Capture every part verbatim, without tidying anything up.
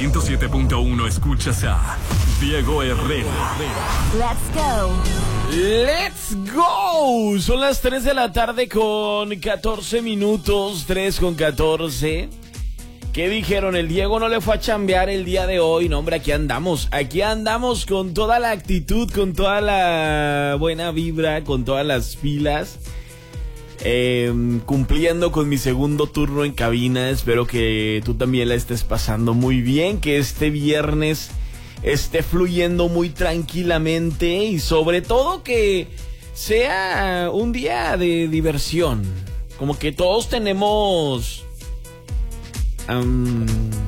ciento siete punto uno escuchas a Diego Herrera. Let's go. Let's go. Son las tres de la tarde con catorce minutos. tres con catorce. ¿Qué dijeron? El Diego no le fue a chambear el día de hoy. No, hombre, aquí andamos. Aquí andamos con toda la actitud, con toda la buena vibra, con todas las pilas. Eh, cumpliendo con mi segundo turno en cabina. Espero que tú también la estés pasando muy bien. Que este viernes esté fluyendo muy tranquilamente. Y sobre todo que sea un día de diversión. Como que todos tenemos... Um,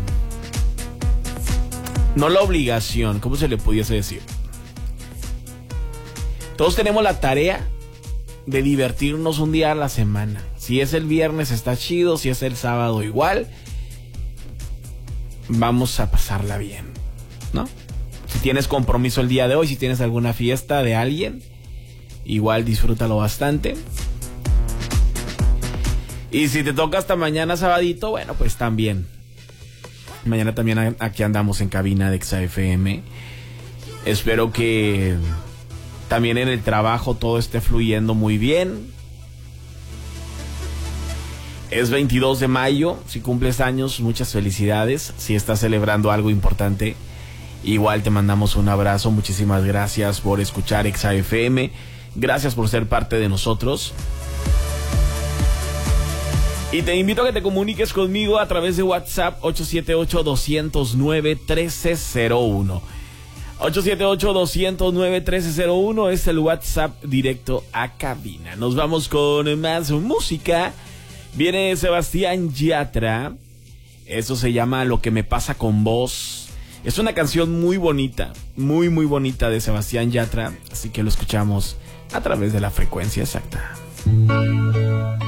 no la obligación, ¿cómo se le pudiese decir? Todos tenemos la tarea de divertirnos un día a la semana. Si es el viernes está chido, si es el sábado igual. Vamos a pasarla bien, ¿no? Si tienes compromiso el día de hoy, si tienes alguna fiesta de alguien, igual disfrútalo bastante. Y si te toca hasta mañana sabadito, bueno, pues también. Mañana también aquí andamos en cabina de Exa F M. Espero que también en el trabajo todo esté fluyendo muy bien. Es veintidós de mayo, si cumples años, muchas felicidades. Si estás celebrando algo importante, igual te mandamos un abrazo. Muchísimas gracias por escuchar Exa F M. Gracias por ser parte de nosotros. Y te invito a que te comuniques conmigo a través de WhatsApp ocho siete ocho, dos cero nueve, uno tres cero uno. ocho siete ocho, dos cero nueve, uno tres cero uno es el WhatsApp directo a cabina. Nos vamos con más música. Viene Sebastián Yatra. Eso se llama Lo que me pasa con vos. Es una canción muy bonita, muy muy bonita de Sebastián Yatra. Así que lo escuchamos a través de la frecuencia exacta.